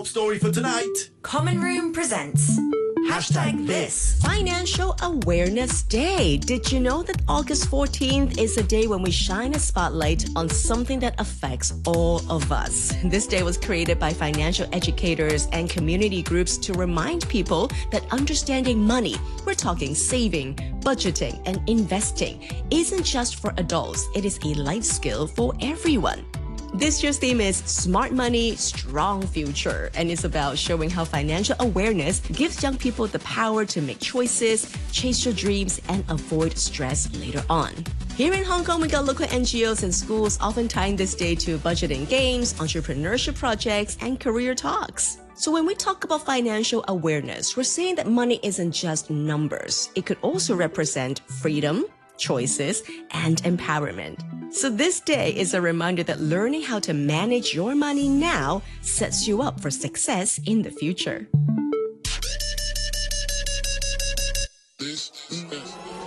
top story for tonight. Common Room presents #this Financial Awareness Day. Did you know that August 14th is a day when we shine a spotlight on something that affects all of us? This day was created by financial educators and community groups to remind people that understanding money, we're talking saving, budgeting, and investing, isn't just for adults. It is a life skill for everyone. This year's theme is Smart Money, Strong Future, and it's about showing how financial awareness gives young people the power to make choices, chase your dreams, and avoid stress later on. Here in Hong Kong, we got local NGOs and schools often tying this day to budgeting games, entrepreneurship projects, and career talks. So when we talk about financial awareness, we're saying that money isn't just numbers. It could also represent freedom, choices, and empowerment. So this day is a reminder that learning how to manage your money now sets you up for success in the future.